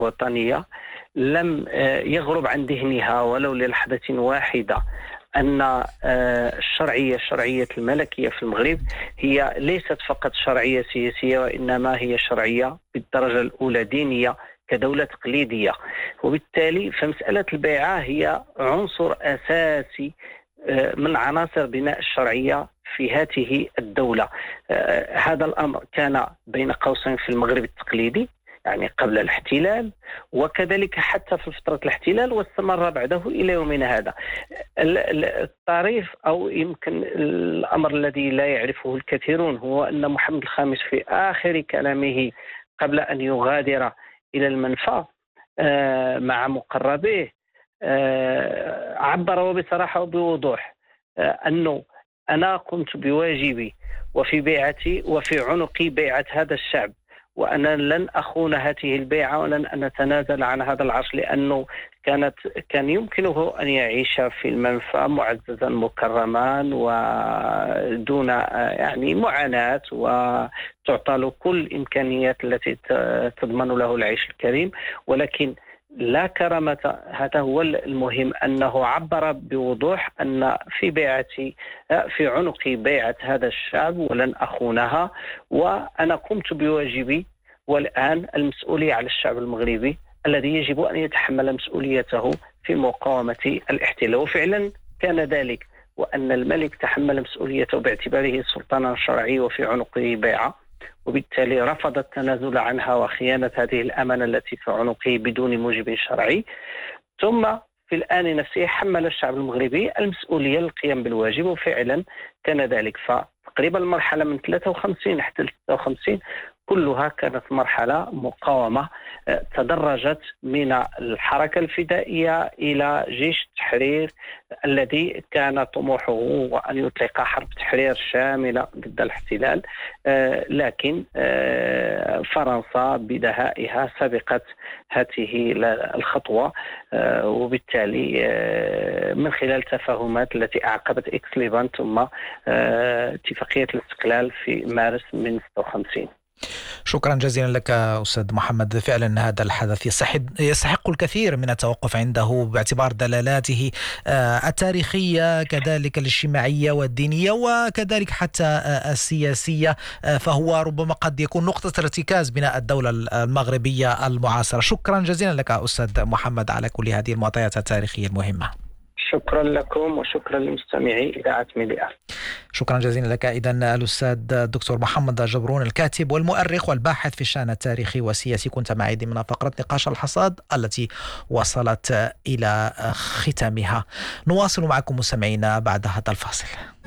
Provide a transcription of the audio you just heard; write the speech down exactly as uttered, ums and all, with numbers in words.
وطنية لم آه، يغرب عن ذهنها ولو للحظة واحدة أن آه، الشرعية شرعية الملكية في المغرب هي ليست فقط شرعية سياسية، وإنما هي شرعية بالدرجة الأولى دينية كدولة تقليدية. وبالتالي فمسألة البيعة هي عنصر أساسي آه، من عناصر بناء الشرعية في هذه الدولة. آه، هذا الأمر كان بين قوسين في المغرب التقليدي، يعني قبل الاحتلال، وكذلك حتى في فترة الاحتلال، واستمر بعده إلى يومنا هذا. ال- ال- الطريف أو يمكن الأمر الذي لا يعرفه الكثيرون هو أن محمد الخامس في آخر كلامه قبل أن يغادر إلى المنفى آه، مع مقربيه آه، عبر بصراحة وبوضوح آه، أنه أنا قمت بواجبي وفي بيعتي وفي عنقي بيعة هذا الشعب، وأنا لن أخون هذه البيعة ولن أتنازل عن هذا العرش، لأنه كانت كان يمكنه أن يعيش في المنفى معززا مكرما ودون يعني معاناة، وتعطى له كل الإمكانيات التي تضمن له العيش الكريم، ولكن لا كرامة. هذا هو المهم، أنه عبر بوضوح أن في بيعتي في عنقي بيعة هذا الشعب ولن أخونها، وأنا قمت بواجبي، والآن المسؤولية على الشعب المغربي الذي يجب أن يتحمل مسؤوليته في مقاومة الاحتلال. وفعلا كان ذلك، وأن الملك تحمل مسؤوليته باعتباره سلطانا شرعي وفي عنقه بيعة، وبالتالي رفض التنازل عنها وخيانة هذه الأمانة التي في عنقه بدون موجب شرعي. ثم في الآن نفسه حمل الشعب المغربي المسؤولية للقيام بالواجب، وفعلا كان ذلك. فتقريبا المرحلة من ثلاثة وخمسين حتى ستة وخمسين كلها كانت مرحلة مقاومة تدرجت من الحركة الفدائية إلى جيش التحرير الذي كان طموحه أن يطلق حرب تحرير شاملة ضد الاحتلال، لكن فرنسا بدهائها سبقت هذه الخطوة، وبالتالي من خلال التفاهمات التي أعقبت إكس ليفان ثم اتفاقية الاستقلال في مارس من ستة وخمسين. شكرا جزيلا لك أستاذ محمد. فعلا هذا الحدث يستحق الكثير من التوقف عنده باعتبار دلالاته التاريخية كذلك الاجتماعية والدينية وكذلك حتى السياسية، فهو ربما قد يكون نقطة ارتكاز بناء الدولة المغربية المعاصرة. شكرا جزيلا لك أستاذ محمد على كل هذه المعطيات التاريخية المهمة. شكرا لكم وشكرا لمستمعي إذاعة ميديا. شكرا جزيلا لك. إذن الأستاذ الدكتور محمد جبرون الكاتب والمؤرخ والباحث في الشأن التاريخي والسياسي، كنت معي ضمن فقرة نقاش الحصاد التي وصلت إلى ختامها. نواصل معكم مستمعينا بعد هذا الفاصل.